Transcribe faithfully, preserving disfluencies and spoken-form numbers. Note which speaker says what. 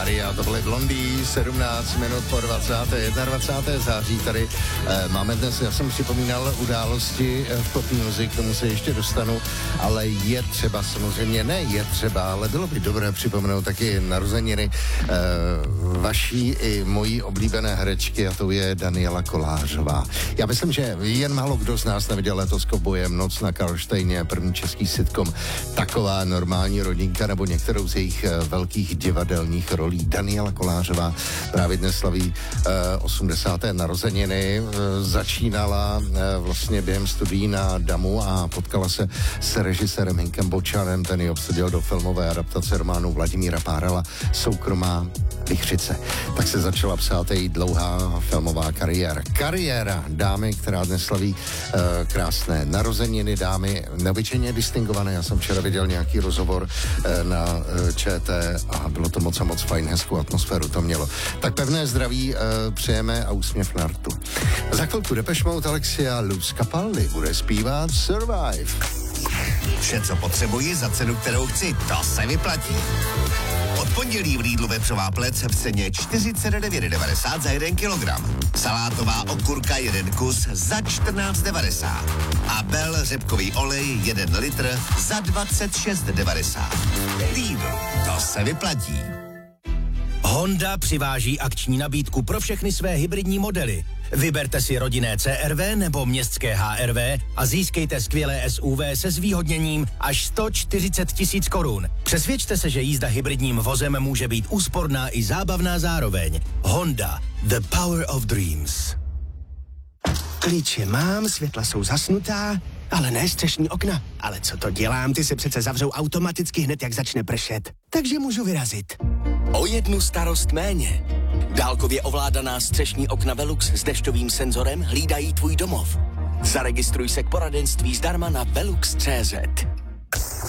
Speaker 1: rádia, to byly Blondie, sedmnáct minut po dvacátém jednadvacátém září tady. E, máme dnes, já jsem připomínal události v Pop Music, k tomu se ještě dostanu, ale je třeba samozřejmě, ne je třeba, ale bylo by dobré připomenout taky narozeniny e, vaší i mojí oblíbené herečky, a to je Daniela Kolářová. Já myslím, že jen málo kdo z nás neviděl letos Kobojem, Noc na Karlštejně, první český sitcom, taková normální rodinka nebo některou z jejich velkých divadelních rolí. Daniela Kolářová právě dnes slaví eh, osmdesáté narozeniny, eh, začínala eh, vlastně během studií na Damu a potkala se s režisérem Hinkem Bočanem, ten ji obsadil do filmové adaptace románu Vladimíra Párela Soukromá Vichřice. Tak se začala psát její dlouhá filmová kariéra. Kariéra dámy, která dnes slaví e, krásné narozeniny, dámy neobyčejně distingované. Já jsem včera viděl nějaký rozhovor e, na e, ČT a bylo to moc a moc fajn, hezkou atmosféru to mělo. Tak pevné zdraví e, přejeme a úsměv na rtu. Za chvilku Depeche Mode, Alexia Luz Capaldi bude zpívat Survive.
Speaker 2: Vše, co potřebuji za cenu, kterou chci, to se vyplatí. Od pondělí v Lidlu vepřová plec v ceně čtyřicet devět devadesát za jeden kilogram. Salátová okurka jeden kus za čtrnáct devadesát. A Bell řepkový olej jeden litr za dvacet šest devadesát. Lidl, to se vyplatí.
Speaker 3: Honda přiváží akční nabídku pro všechny své hybridní modely. Vyberte si rodinné C R V nebo městské H R V a získejte skvělé S U V se zvýhodněním až sto čtyřicet tisíc korun. Přesvědčte se, že jízda hybridním vozem může být úsporná i zábavná zároveň. Honda, the power of dreams.
Speaker 4: Klíče mám, světla jsou zasnutá, ale ne střešní okna. Ale co to dělám, ty se přece zavřou automaticky hned, jak začne pršet. Takže můžu vyrazit.
Speaker 5: O jednu starost méně. Dálkově ovládaná střešní okna Velux s dešťovým senzorem hlídají tvůj domov. Zaregistruj se k poradenství zdarma na velux tečka cé zet.